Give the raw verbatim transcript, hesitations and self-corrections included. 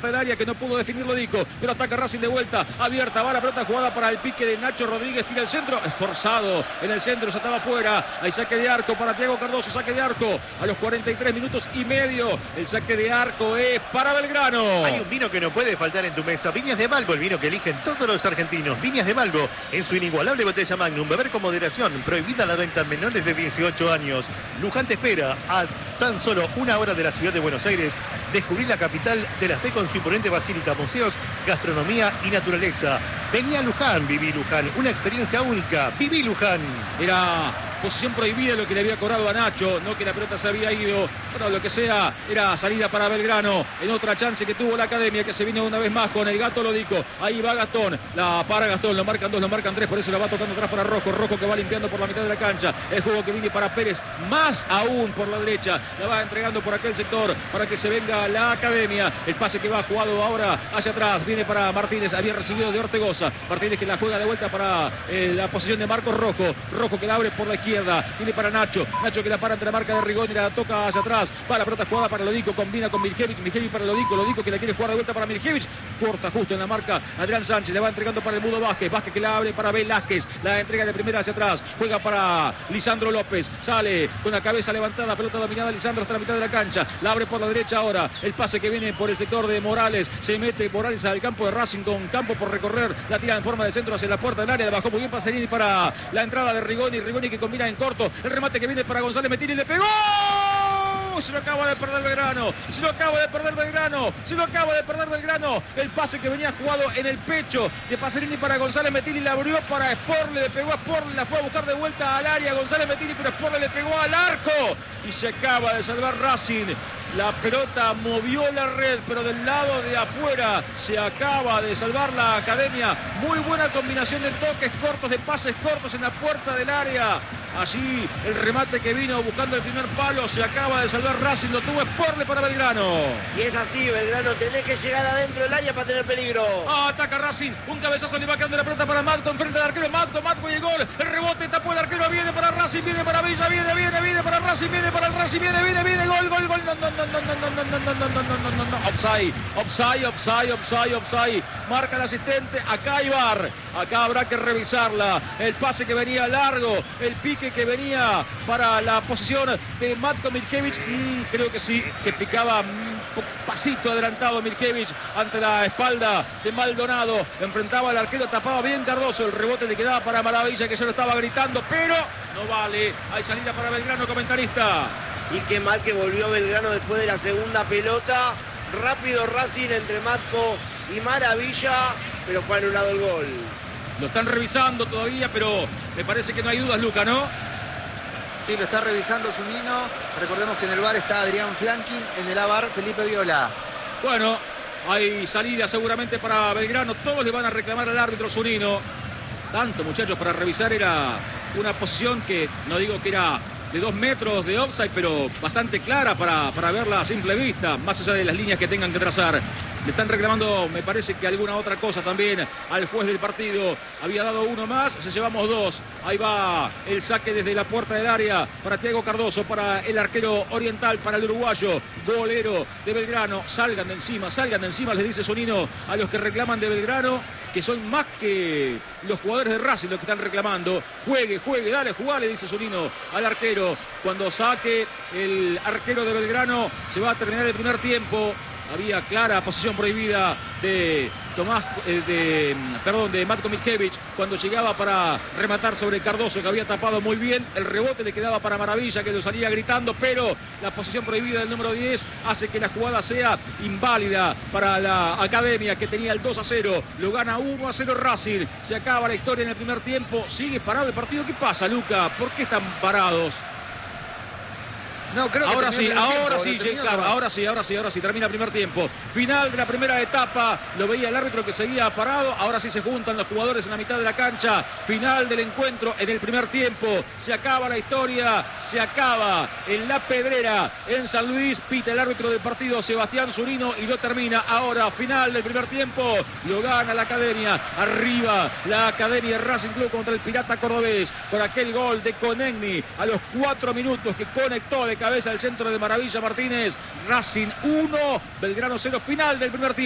puerta del área que no pudo definir Lodico, pero ataca Racing de vuelta, abierta, va la pelota jugada para el pique de Nacho Rodríguez, tira el centro, esforzado en el centro, se estaba fuera, hay saque de arco para Thiago Cardoso, saque de arco a los cuarenta y tres minutos y medio, el saque de arco es para Belgrano. Hay un vino que no puede faltar en tu mesa, Viñas de Malgo, el vino que eligen todos los argentinos. Viñas de Malgo, en su inigualable botella Magnum, beber con moderación, prohibida la venta a menores de dieciocho años. Luján te espera a tan solo una hora de la ciudad de Buenos Aires. Descubrir la capital de la fe con su imponente basílica, museos, gastronomía y naturaleza. Vení a Luján, viví Luján, una experiencia única. Viví Luján. Era posición prohibida lo que le había cobrado a Nacho, no que la pelota se había ido, bueno, lo que sea, era salida para Belgrano, en otra chance que tuvo la Academia, que se vino una vez más con el Gato Lodico, ahí va Gastón, la para Gastón, lo marcan dos, lo marcan tres, por eso la va tocando atrás para Rojo, Rojo que va limpiando por la mitad de la cancha, el juego que viene para Pérez, más aún por la derecha, la va entregando por aquel sector, para que se venga la Academia, el pase que va jugado ahora hacia atrás, viene para Martínez, había recibido de Ortegoza, Martínez que la juega de vuelta para eh, la posición de Marcos Rojo, Rojo que la abre por la izquierda, viene para Nacho, Nacho que la para ante la marca de Rigoni, la toca hacia atrás, va la pelota jugada para Lodico, combina con Miljevic, Miljevic para Lodico, Lodico que la quiere jugar de vuelta para Miljevic, corta justo en la marca Adrián Sánchez, le va entregando para el Mudo Vázquez, Vázquez que la abre para Velázquez, la entrega de primera hacia atrás, juega para Lisandro López, sale con la cabeza levantada, pelota dominada Lisandro hasta la mitad de la cancha, la abre por la derecha ahora, el pase que viene por el sector de Morales, se mete Morales al campo de Racing con campo por recorrer, la tira en forma de centro hacia la puerta del área, la bajó muy bien Paserini para la entrada de Rigoni, Rigoni que combina en corto, el remate que viene para González Metini, le pegó. Se lo acaba de perder Belgrano, se lo acaba de perder Belgrano, se lo acaba de perder Belgrano. El pase que venía jugado en el pecho de Paserini para González Metini, la abrió para Sporle, le pegó a Sporle, la fue a buscar de vuelta al área González Metini, pero Sporle le pegó al arco y se acaba de salvar Racing. La pelota movió la red, pero del lado de afuera se acaba de salvar la Academia. Muy buena combinación de toques cortos, de pases cortos en la puerta del área. Allí el remate que vino buscando el primer palo, se acaba de salvar Racing, lo tuvo Sporle para Belgrano. Y es así, Belgrano, tenés que llegar adentro del área para tener peligro. Ah, ataca Racing, un cabezazo le va quedando la pelota para Matco, enfrente del arquero, Matco, Matco y el gol, el rebote, tapó el arquero, viene para Racing, viene para Villa, viene, viene, viene para Racing, viene para el Racing, viene, viene, viene, gol, gol, gol, no, no, no, no, no, no, no, no, no, no, no, no, no, no, offside, offside, offside, offside, offside, marca el asistente, acá hay V A R, acá habrá que revisarla, el pase que venía largo, el pique que venía para la posición de Matko Miljevic, mm, creo que sí, que picaba un pasito adelantado Miljevic ante la espalda de Maldonado, enfrentaba al arquero, tapaba bien Cardoso, el rebote le quedaba para Maravilla que ya lo estaba gritando, pero no vale, hay salida para Belgrano, comentarista. Y qué mal que volvió Belgrano después de la segunda pelota, rápido Racing entre Matko y Maravilla, pero fue anulado el gol. Lo están revisando todavía, pero me parece que no hay dudas, Luca, ¿no? Sí, lo está revisando Zunino. Recordemos que en el V A R está Adrián Flankin, en el A V A R Felipe Viola. Bueno, hay salida seguramente para Belgrano. Todos le van a reclamar al árbitro Zunino. Tanto, muchachos, para revisar era una posición que, no digo que era de dos metros de offside, pero bastante clara para, para verla a simple vista, más allá de las líneas que tengan que trazar. Le están reclamando, me parece que alguna otra cosa también al juez del partido. Había dado uno más, ya llevamos dos. Ahí va el saque desde la puerta del área para Thiago Cardoso, para el arquero oriental, para el uruguayo, golero de Belgrano. Salgan de encima, salgan de encima, les dice Zunino a los que reclaman de Belgrano, que son más que los jugadores de Racing los que están reclamando. Juegue, juegue, dale, jugale, dice Zunino al arquero. Cuando saque el arquero de Belgrano, se va a terminar el primer tiempo. Había clara posición prohibida de Tomás, eh, de, perdón, de Matko Miljevic cuando llegaba para rematar sobre Cardoso, que había tapado muy bien. El rebote le quedaba para Maravilla, que lo salía gritando, pero la posición prohibida del número diez hace que la jugada sea inválida para la Academia, que tenía el dos a cero. Lo gana uno a cero Racing. Se acaba la historia en el primer tiempo. Sigue parado el partido. ¿Qué pasa, Luca? ¿Por qué están parados? No, creo que ahora sí, ahora tiempo, sí, claro, ahora sí, ahora sí, ahora sí, termina el primer tiempo. Final de la primera etapa, lo veía el árbitro que seguía parado, ahora sí se juntan los jugadores en la mitad de la cancha. Final del encuentro en el primer tiempo, se acaba la historia, se acaba en La Pedrera, en San Luis, pita el árbitro del partido Sebastián Zunino y lo termina ahora. Final del primer tiempo, lo gana la Academia, arriba la Academia Racing Club contra el Pirata Cordobés, con aquel gol de Conegni a los cuatro minutos que conectó de cabeza al centro de Maravilla Martínez. Racing uno, Belgrano cero, final del primer tiempo.